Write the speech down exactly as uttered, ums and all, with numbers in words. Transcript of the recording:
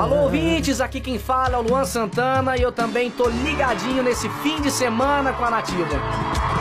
Alô, ouvintes, aqui quem fala é o Luan Santana e eu também tô ligadinho nesse fim de semana com a Nativa.